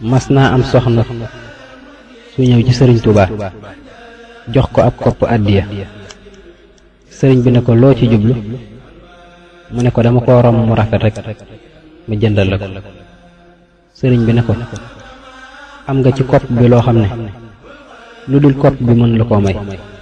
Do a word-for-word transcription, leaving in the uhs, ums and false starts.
mas naa am soxna su ñëw ci sëriñ Tuubaa jox ko ab kopp àddiya. sëriñ bi ne ko loo ci jublu mu ne ko dama ko romb mu rafet rek ma jëndal la ko. sëriñ bi ne ko am nga ci kopp bi loo xam ne lu dul kopp bi mën la koo may.